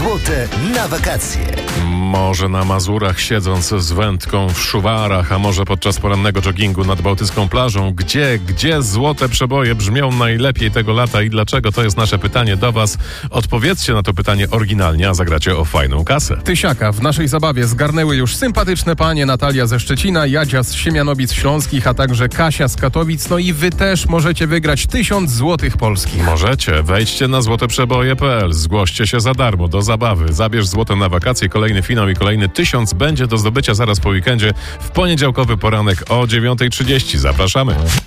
Złote na wakacje. Może na Mazurach siedząc z wędką w szuwarach, a może podczas porannego joggingu nad bałtycką plażą. Gdzie złote przeboje brzmią najlepiej tego lata i dlaczego? To jest nasze pytanie do was. Odpowiedzcie na to pytanie oryginalnie, a zagracie o fajną kasę. Tysiaka w naszej zabawie zgarnęły już sympatyczne panie Natalia ze Szczecina, Jadzia z Siemianowic Śląskich, a także Kasia z Katowic. No i wy też możecie wygrać 1000 złotych polskich. Możecie. Wejdźcie na złoteprzeboje.pl. Zgłoście się za darmo do zabawy. Zabierz złote na wakacje. Kolejny finał i kolejny 1000 będzie do zdobycia zaraz po weekendzie w poniedziałkowy poranek o 9:30. Zapraszamy.